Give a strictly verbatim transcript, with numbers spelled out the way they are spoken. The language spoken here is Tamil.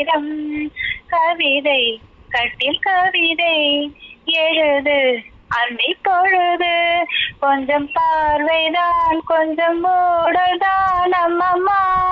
நேரம். கவிதை கட்டில் கவிதை எழுது அன்னை பொழுது. கொஞ்சம் பார்வைதான் கொஞ்சம் மூடல்தான் அம்மம்மா.